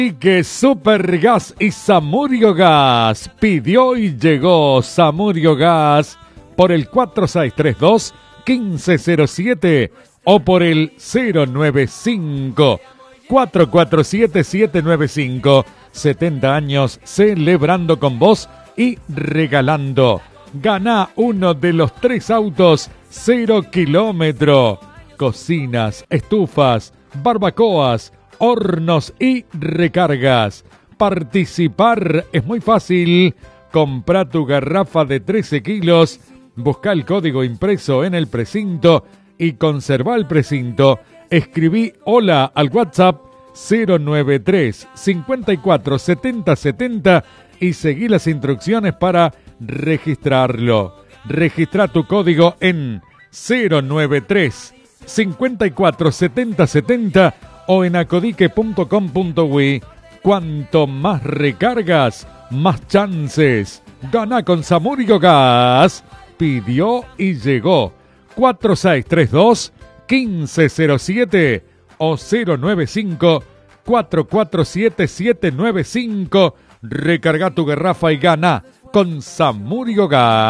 Y que Supergas y Samurio Gas pidió y llegó Samurio Gas por el 4632-1507 o por el 095-447-795. 70 años celebrando con vos y regalando. Gana uno de los 3 autos 0 kilómetro. Cocinas, estufas, barbacoas, hornos y recargas. Participar es muy fácil. Compra tu garrafa de 13 kilos, busca el código impreso en el precinto y conserva el precinto. Escribí hola al WhatsApp 093 54 70 70 y seguí las instrucciones para registrarlo. Registra tu código en 093 54 70 70 o en acodique.com.uy. Cuanto más recargas, más chances. Gana con Samurio Gas. Pidió y llegó. 4632-1507 o 095-447-795. Recarga tu garrafa y gana con Samurio Gas.